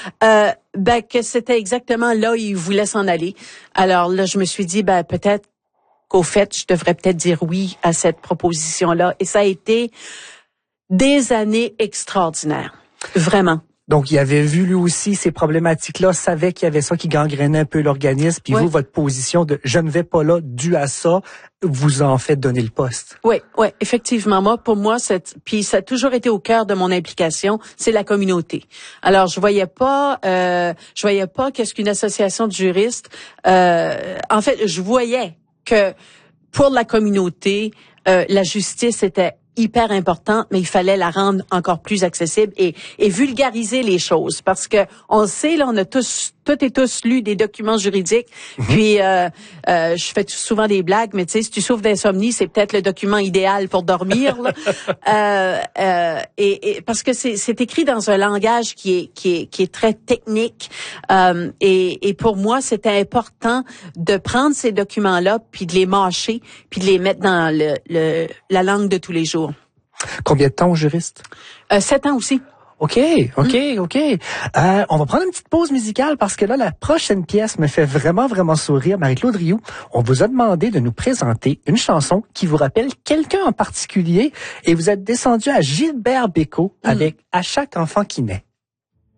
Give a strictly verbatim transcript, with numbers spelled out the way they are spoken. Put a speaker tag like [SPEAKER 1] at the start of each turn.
[SPEAKER 1] euh, ben que c'était exactement là où il voulait s'en aller. Alors là, je me suis dit, ben peut-être qu'au fait, je devrais peut-être dire oui à cette proposition-là. Et ça a été des années extraordinaires, vraiment.
[SPEAKER 2] Donc, il avait vu lui aussi ces problématiques-là, savait qu'il y avait ça qui gangrénait un peu l'organisme, puis
[SPEAKER 1] oui.
[SPEAKER 2] vous, votre position de « je ne vais pas là dû à ça », vous en faites donner le poste.
[SPEAKER 1] Oui, oui, effectivement. Moi, pour moi, c'est, puis ça a toujours été au cœur de mon implication, c'est la communauté. Alors, je voyais pas, euh, je voyais pas qu'est-ce qu'une association de juristes. Euh, en fait, je voyais que pour la communauté, euh, la justice était hyper importante, mais il fallait la rendre encore plus accessible et, et vulgariser les choses, parce que on sait, là, on a tous, toutes et tous lu des documents juridiques, mm-hmm. puis euh, euh, je fais souvent des blagues, mais tu sais, si tu souffres d'insomnie, c'est peut-être le document idéal pour dormir, là. euh, euh, et, et parce que c'est, c'est écrit dans un langage qui est qui est qui est très technique, euh, et, et pour moi, c'était important de prendre ces documents-là, puis de les mâcher, puis de les mettre dans le, le la langue de tous les jours.
[SPEAKER 2] Combien de temps au juriste?
[SPEAKER 1] Euh, sept ans aussi.
[SPEAKER 2] OK, OK, mmh. OK. Euh, on va prendre une petite pause musicale parce que là, la prochaine pièce me fait vraiment, vraiment sourire. Marie-Claude Rioux, on vous a demandé de nous présenter une chanson qui vous rappelle quelqu'un en particulier et vous êtes descendu à Gilbert Bécaud mmh. avec « À chaque enfant qui naît ».